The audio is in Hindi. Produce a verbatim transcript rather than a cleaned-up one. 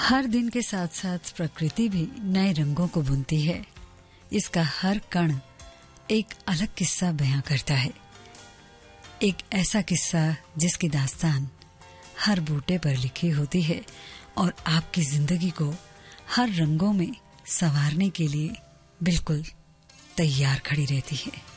हर दिन के साथ साथ प्रकृति भी नए रंगों को बुनती है। इसका हर कण एक अलग किस्सा बयां करता है, एक ऐसा किस्सा जिसकी दास्तान हर बूटे पर लिखी होती है और आपकी जिंदगी को हर रंगों में संवारने के लिए बिल्कुल तैयार खड़ी रहती है।